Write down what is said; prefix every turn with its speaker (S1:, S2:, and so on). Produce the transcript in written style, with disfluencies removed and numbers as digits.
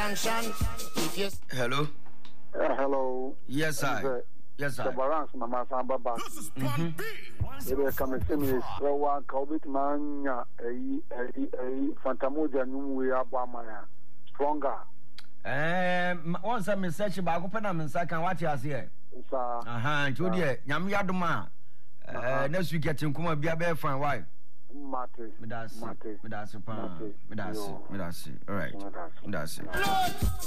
S1: junction. If you
S2: Hello.
S3: Hello.
S2: Yes, sir. Yes, sir.
S3: The balance, Mama Samba. This is Plan B. They come to me. So one COVID man, a Fantamuja, we are Bamaya. Stronger.
S2: Once I'm in search about open them in second, what you say? Aha, Judy, Yamyaduma. Next week, getting come be a bear fine. Why?
S3: Mate.
S2: Medasi. All right. Medasi.